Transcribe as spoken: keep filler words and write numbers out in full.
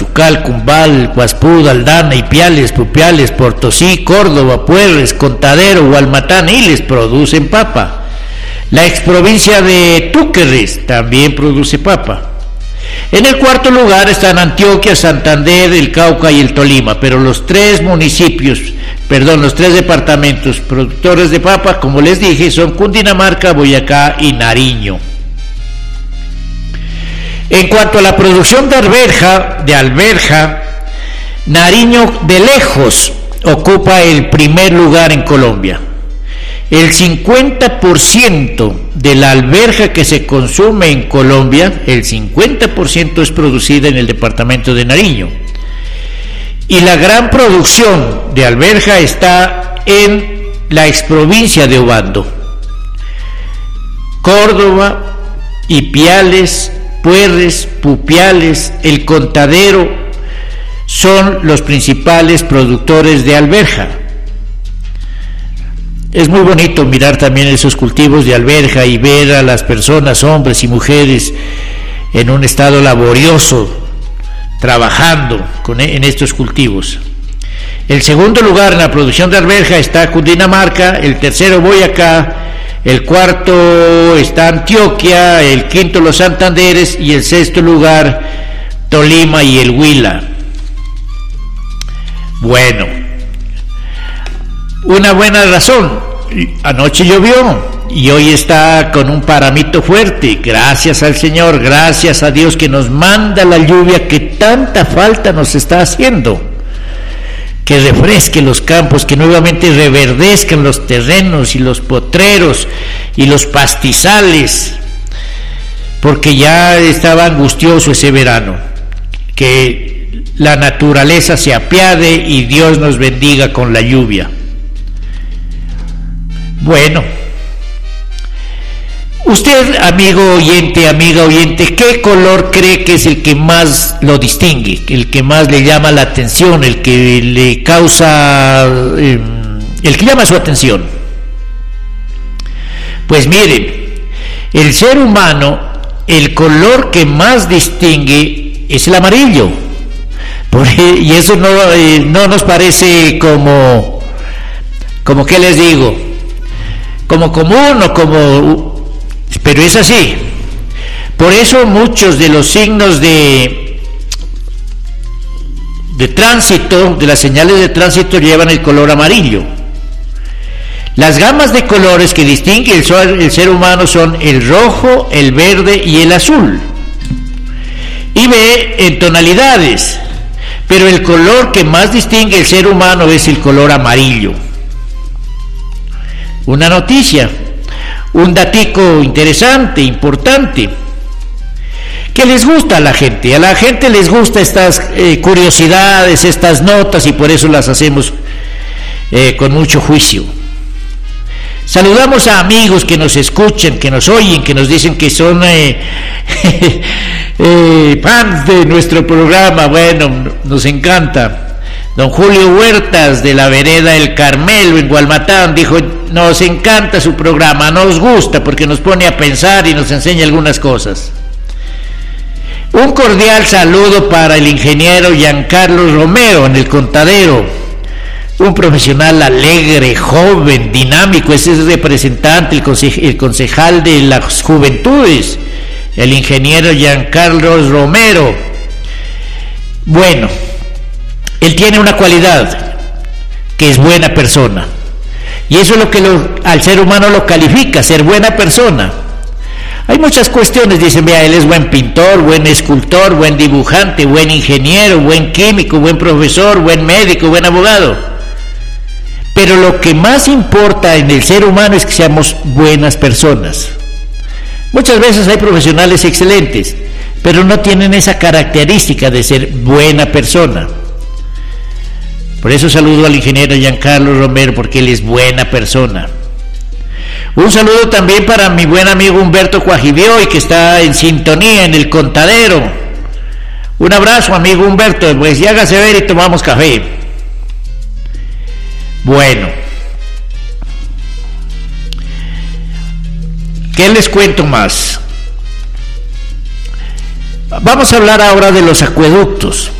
Chucal, Cumbal, Guaspud, Aldana, Ipiales, Pupiales, Potosí, Córdoba, Puerres, Contadero, Hualmatán, Iles producen papa. La exprovincia de Túquerres también produce papa. En el cuarto lugar están Antioquia, Santander, el Cauca y el Tolima, pero los tres municipios, perdón, los tres departamentos productores de papa, como les dije, son Cundinamarca, Boyacá y Nariño. En cuanto a la producción de alberja, de alberja, Nariño de lejos ocupa el primer lugar en Colombia. El cincuenta por ciento de la alberja que se consume en Colombia, el cincuenta por ciento es producida en el departamento de Nariño. Y la gran producción de alberja está en la exprovincia de Obando. Córdoba, Ipiales, Puerres, Pupiales, El Contadero son los principales productores de alberja. Es muy bonito mirar también esos cultivos de alberja y ver a las personas, hombres y mujeres, en un estado laborioso, trabajando con, en estos cultivos. El segundo lugar en la producción de alberja está Cundinamarca, el tercero Boyacá, el cuarto está Antioquia, el quinto los Santanderes y el sexto lugar Tolima y el Huila. Bueno, una buena razón, anoche llovió y hoy está con un paramito fuerte, gracias al Señor, gracias a Dios que nos manda la lluvia que tanta falta nos está haciendo, que refresque los campos, que nuevamente reverdezcan los terrenos y los potreros y los pastizales, porque ya estaba angustioso ese verano. Que la naturaleza se apiade y Dios nos bendiga con la lluvia. Bueno, usted, amigo oyente, amiga oyente, ¿qué color cree que es el que más lo distingue, el que más le llama la atención, el que le causa, eh, el que llama su atención? Pues miren, el ser humano, el color que más distingue es el amarillo, y eso no, eh, no nos parece como, como ¿qué les digo? Como común o como... pero es así. Por eso muchos de los signos de de tránsito, de las señales de tránsito, llevan el color amarillo. Las gamas de colores que distinguen el, el ser humano son el rojo, el verde y el azul. Y ve en tonalidades, pero el color que más distingue el ser humano es el color amarillo. Una noticia, un datico interesante, importante, que les gusta a la gente. A la gente les gusta estas eh, curiosidades, estas notas, y por eso las hacemos eh, con mucho juicio. Saludamos a amigos que nos escuchan, que nos oyen, que nos dicen que son eh, eh, fans de nuestro programa. Bueno, nos encanta. Don Julio Huertas, de la vereda El Carmelo en Hualmatán, dijo: nos encanta su programa, nos gusta porque nos pone a pensar y nos enseña algunas cosas. Un cordial saludo para el ingeniero Giancarlo Romero en El Contadero, un profesional alegre, joven, dinámico. Ese es el representante, el, conse- el concejal de las juventudes, el ingeniero Giancarlo Romero. Bueno, él tiene una cualidad, que es buena persona, y eso es lo que lo, al ser humano lo califica, ser buena persona. Hay muchas cuestiones, dicen, vea, él es buen pintor, buen escultor, buen dibujante, buen ingeniero, buen químico, buen profesor, buen médico, buen abogado. Pero lo que más importa en el ser humano es que seamos buenas personas. Muchas veces hay profesionales excelentes, pero no tienen esa característica de ser buena persona. Por eso saludo al ingeniero Giancarlo Romero, porque él es buena persona. Un saludo también para mi buen amigo Humberto Cuajibioy, que está en sintonía en El Contadero. Un abrazo, amigo Humberto, pues ya hágase ver y tomamos café. Bueno, ¿qué les cuento más? Vamos a hablar ahora de los acueductos.